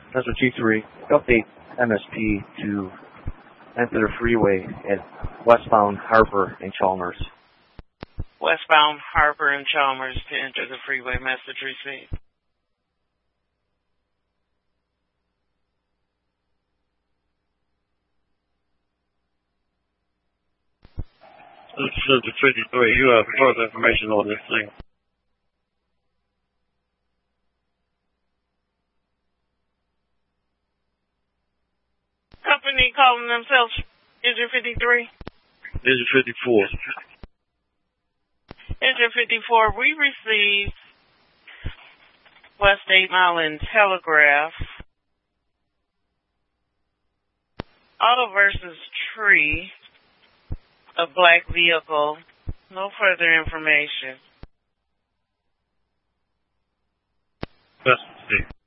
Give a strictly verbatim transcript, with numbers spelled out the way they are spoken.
Passenger T three, update M S P to enter the freeway at westbound Harper and Chalmers. Westbound Harper and Chalmers to enter the freeway. Message received. This is fifty-three. You have further information on this thing. Company calling themselves Engine fifty-three? Engine fifty-four. Engine fifty-four, we received West eight Mile and Telegraph. Auto versus tree. A black vehicle. No further information. That's